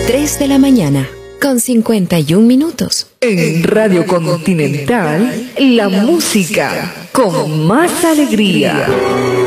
3 de la mañana, con 51 minutos. En Radio Continental, la música con más alegría.